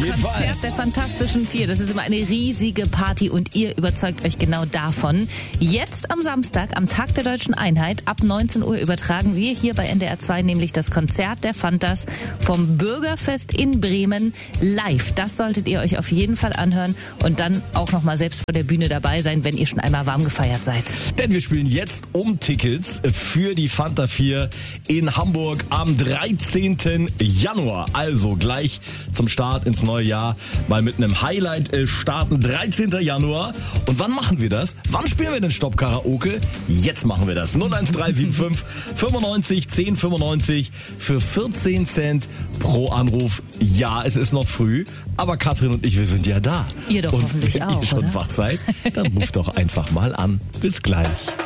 Konzert Fall. der Fantastischen Vier. Das ist immer eine riesige Party und ihr überzeugt euch genau davon. Jetzt am Samstag, am Tag der Deutschen Einheit, ab 19 Uhr übertragen wir hier bei NDR 2 nämlich das Konzert der Fantas vom Bürgerfest in Bremen live. Das solltet ihr euch auf jeden Fall anhören und dann auch nochmal selbst vor der Bühne dabei sein, wenn ihr schon einmal warm gefeiert seid. Denn wir spielen jetzt um Tickets für die Fanta 4 in Hamburg am 13. Januar. Also gleich zum Start ins neue Jahr mal mit einem Highlight starten. 13. Januar. Und wann machen wir das? Wann spielen wir den Stopp Karaoke? Jetzt machen wir das. 01375 95 10 95 für 14 Cent pro Anruf. Ja, es ist noch früh, aber Katrin und ich, wir sind ja da. Ihr doch und hoffentlich wenn auch, ihr schon oder? wach seid, dann ruft doch einfach mal an. Bis gleich.